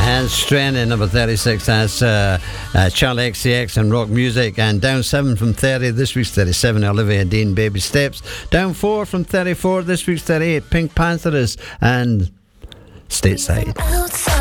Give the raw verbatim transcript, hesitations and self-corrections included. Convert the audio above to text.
And Strain in number thirty-six, that's uh, uh, Charlie X C X and Rock Music. And down seven from thirty, this week's thirty-seven, Olivia Dean, Baby Steps. Down four from thirty-four, this week's thirty-eight, Pink Panthers and Stateside. Outside.